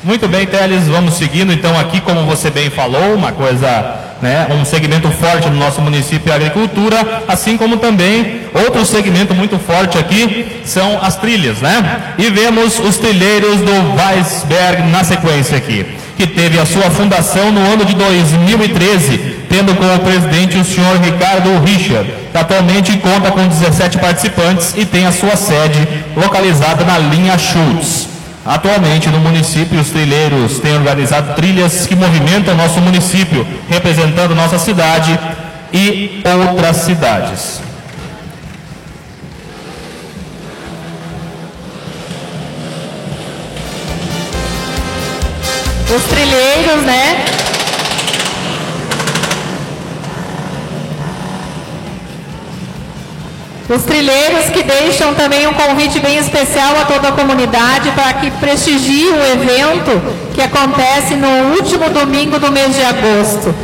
Muito bem, Teles, vamos seguindo então aqui, como você bem falou, uma coisa, né, um segmento forte no nosso município é a agricultura, assim como também outro segmento muito forte aqui são as trilhas, né? E vemos os trilheiros do Weisberg na sequência aqui, que teve a sua fundação no ano de 2013, tendo como presidente o senhor Ricardo Richard, que atualmente conta com 17 participantes e tem a sua sede localizada na linha Schultz. Atualmente no município os trilheiros têm organizado trilhas que movimentam nosso município, representando nossa cidade e outras cidades. Os trilheiros, né? Os trilheiros que deixam também um convite bem especial a toda a comunidade para que prestigie o evento que acontece no último domingo do mês de agosto.